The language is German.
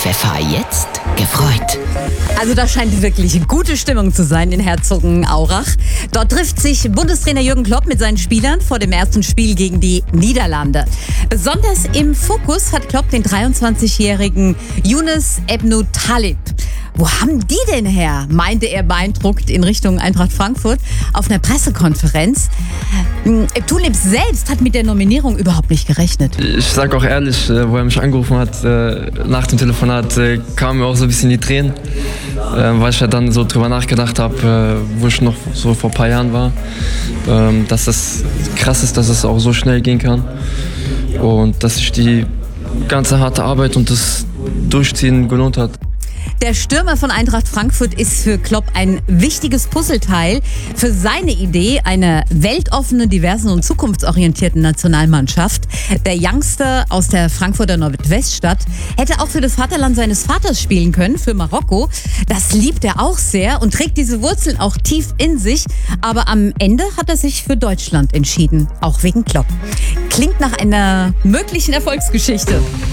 Pfeffer jetzt gefreut. Also da scheint wirklich gute Stimmung zu sein in Herzogenaurach. Dort trifft sich Bundestrainer Jürgen Klopp mit seinen Spielern vor dem ersten Spiel gegen die Niederlande. Besonders im Fokus hat Klopp den 23-jährigen Younes Ebnou Talib. Wo haben die denn her? Meinte er beeindruckt in Richtung Eintracht Frankfurt auf einer Pressekonferenz. Talib selbst hat mit der Nominierung überhaupt nicht gerechnet. Ich sage auch ehrlich, wo er mich angerufen hat, nach dem Telefonat kamen mir auch so ein bisschen die Tränen, weil ich ja dann so drüber nachgedacht habe, wo ich noch so vor ein paar Jahren war, dass es krass ist, dass es auch so schnell gehen kann und dass sich die ganze harte Arbeit und das Durchziehen gelohnt hat. Der Stürmer von Eintracht Frankfurt ist für Klopp ein wichtiges Puzzleteil für seine Idee einer weltoffenen, diversen und zukunftsorientierten Nationalmannschaft. Der Youngster aus der Frankfurter Nordweststadt hätte auch für das Vaterland seines Vaters spielen können, für Marokko. Das liebt er auch sehr und trägt diese Wurzeln auch tief in sich. Aber am Ende hat er sich für Deutschland entschieden, auch wegen Klopp. Klingt nach einer möglichen Erfolgsgeschichte.